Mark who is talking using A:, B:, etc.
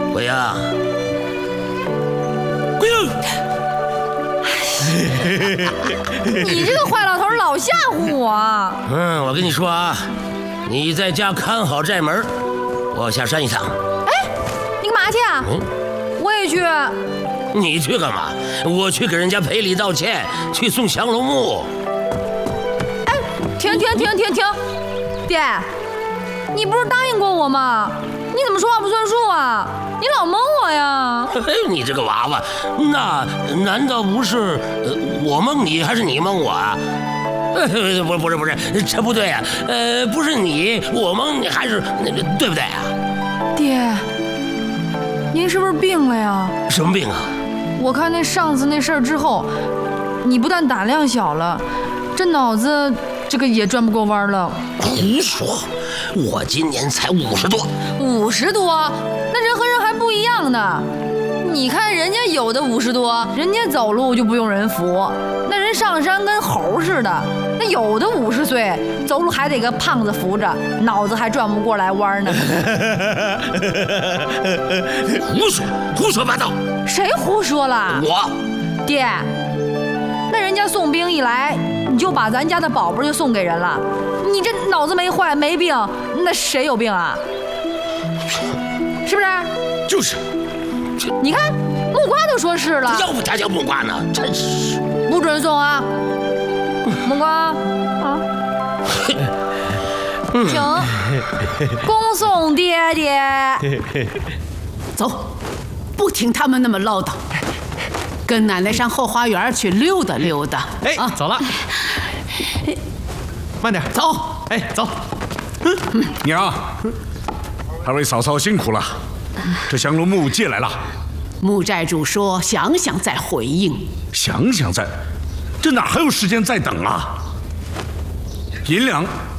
A: 鬼呀！鬼呀！
B: 你这个坏老头老吓唬我。
A: 我跟你说啊，你在家看好寨门，我下山一趟。
B: 哎，你干嘛去啊？我也去。
A: 你去干嘛？我去给人家赔礼道歉，去送降龙木。
B: 哎，停！爹，你不是答应过我吗？你怎么说话不算数啊？你老蒙我呀！
A: 你这个娃娃，那难道不是我蒙你，还是你蒙我啊？不是，这不对啊！不是你，我蒙你，还是对不对啊？
B: 爹，您是不是病了呀？
A: 什么病啊？
B: 我看那上次那事儿之后，你不但胆量小了，这脑子这个也转不过弯了。
A: 胡说！我今年才50多。
B: 50多？那人和人还不一样呢。你看人家有的50多，人家走路就不用人扶，那人上山跟猴似的。那有的50岁走路还得个胖子扶着，脑子还转不过来弯呢。
A: 胡说八道！
B: 谁胡说了？
A: 我。
B: 爹，那人家送兵一来，你就把咱家的宝贝就送给人了。你这脑子没坏没病，那谁有病啊？是不是？
A: 就是。
B: 你看木瓜都说是了，
A: 要不他叫木瓜呢？真是
B: 不准送啊！木瓜啊，请恭送爹爹。
C: 走，不听他们那么唠叨，跟奶奶上后花园去溜达溜达。
D: 哎，走了，慢点，
C: 走。
D: 哎，走。
E: 娘，二位嫂嫂辛苦了，这降龙木借来了。
C: 木寨主说想想再回应。
E: 想想再，这哪还有时间再等啊？银两